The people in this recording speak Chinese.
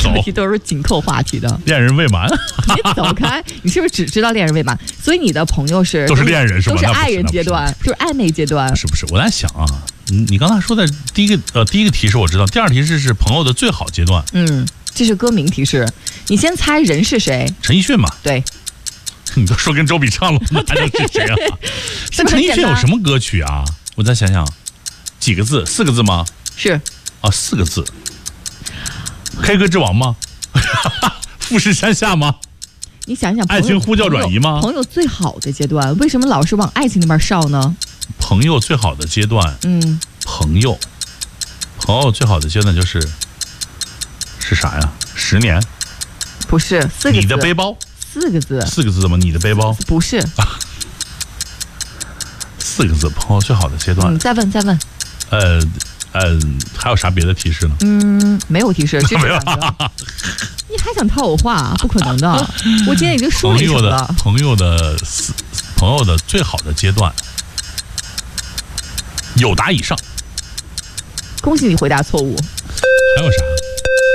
这个题都是紧扣话题的。 恋人未满， 你走开！你是不是只知道恋人未满？所以你的朋友都是恋人是吧？ 都是爱人阶段，就是暧昧阶段。 不是，我在想啊，你刚才说的第一个提示我知道，第二提示是朋友的最好阶段。 这是歌名提示。你先猜人是谁？ 陈奕迅嘛。 对。 你都说跟周笔畅了，那还能是谁啊？但陈奕迅有什么歌曲啊？我再想想，几个字？4个字吗？ 是。 啊，4个字。K 歌之王吗？富士山下吗？ 你想想， 爱情呼叫转移吗？ 朋友最好的阶段，为什么老是往爱情那边烧呢？ 朋友最好的阶段，朋友最好的阶段是啥呀？10年？ 不是，4个字。 你的背包 ？4个字。 4个字吗？你的背包？ 不是。 4个字，朋友最好的阶段。 再问。 还有啥别的提示呢？ 没有提示，就这2个。你还想套我话？不可能的！我今天已经输了一场了。 朋友的最好的阶段，有答以上。 恭喜你回答错误。 还有啥？